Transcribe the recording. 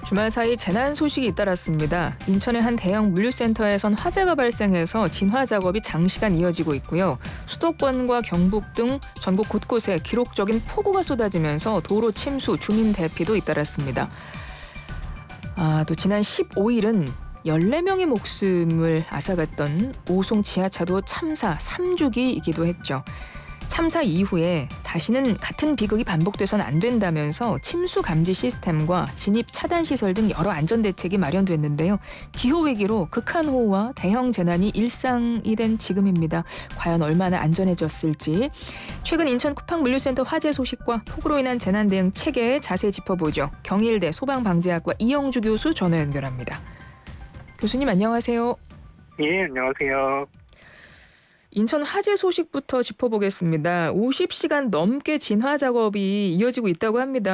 주말 사이 재난 소식이 잇따랐습니다. 인천의 한 대형 물류센터에선 화재가 발생해서 진화 작업이 장시간 이어지고 있고요. 수도권과 경북 등 전국 곳곳에 기록적인 폭우가 쏟아지면서 도로 침수, 주민 대피도 잇따랐습니다. 또 지난 15일은 14명의 목숨을 앗아갔던 오송 지하차도 참사 3주기이기도 했죠. 참사 이후에 다시는 같은 비극이 반복돼서는 안 된다면서 침수 감지 시스템과 진입 차단 시설 등 여러 안전 대책이 마련됐는데요. 기후 위기로 극한호우와 대형 재난이 일상이 된 지금입니다. 과연 얼마나 안전해졌을지 최근 인천 쿠팡 물류센터 화재 소식과 폭우로 인한 재난 대응 체계 자세히 짚어보죠. 경일대 소방방재학과 이영주 교수 전화 연결합니다. 교수님 안녕하세요. 예, 안녕하세요. 인천 화재 소식부터 짚어보겠습니다. 50시간 넘게 진화 작업이 이어지고 있다고 합니다.